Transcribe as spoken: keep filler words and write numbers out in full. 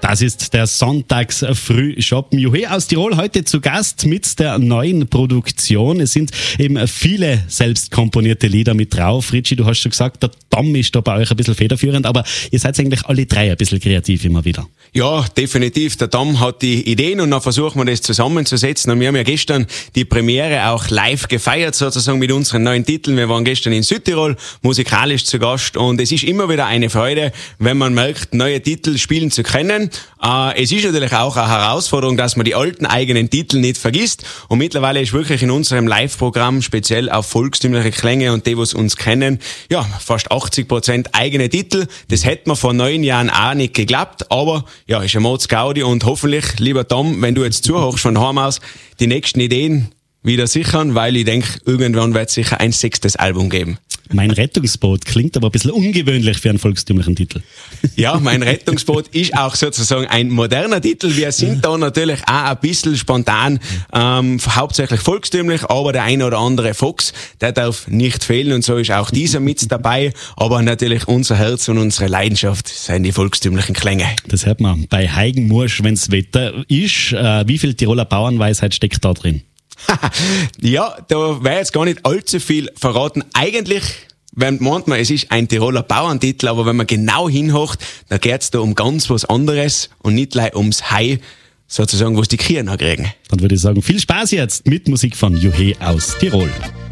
Das ist der Sonntagsfrühschoppen. Juhe aus Tirol heute zu Gast mit der neuen Produktion. Es sind eben viele selbst komponierte Lieder mit drauf. Richie, du hast schon gesagt, der Tom ist da bei euch ein bisschen federführend, aber ihr seid eigentlich alle drei ein bisschen kreativ immer wieder. Ja, definitiv. Der Tom hat die Ideen und dann versuchen wir das zusammenzusetzen. Und wir haben ja gestern die Premiere auch live gefeiert, sozusagen mit unseren neuen Titeln. Wir waren gestern in Südtirol musikalisch zu Gast und es ist immer wieder eine Freude, wenn man merkt, neue Titel spielen zu können. Äh, es ist natürlich auch eine Herausforderung, dass man die alten eigenen Titel nicht vergisst. Und mittlerweile ist wirklich in unserem Live-Programm speziell auf volkstümliche Klänge und die, was uns kennen, ja, fast achtzig Prozent eigene Titel. Das hätte man vor neun Jahren auch nicht geglaubt, aber ja, ist ein Mods-Gaudi und hoffentlich, lieber Tom, wenn du jetzt zuhörst von Heim aus, die nächsten Ideen wieder sichern, weil ich denke, irgendwann wird es sicher ein sechstes Album geben. Mein Rettungsboot klingt aber ein bisschen ungewöhnlich für einen volkstümlichen Titel. Ja, mein Rettungsboot ist auch sozusagen ein moderner Titel. Wir sind da natürlich auch ein bisschen spontan, ähm, hauptsächlich volkstümlich, aber der eine oder andere Fox, der darf nicht fehlen und so ist auch dieser mit dabei. Aber natürlich unser Herz und unsere Leidenschaft sind die volkstümlichen Klänge. Das hört man bei Heigenmursch, wenn's Wetter ist. Äh, wie viel Tiroler Bauernweisheit steckt da drin? Ja, da wäre jetzt gar nicht allzu viel verraten. Eigentlich meint man, es ist ein Tiroler Bauerntitel, aber wenn man genau hinhört, dann geht's da um ganz was anderes und nicht gleich ums Hai, sozusagen, was die Kühe noch kriegen. Dann würde ich sagen, viel Spaß jetzt mit Musik von Juhe aus Tirol.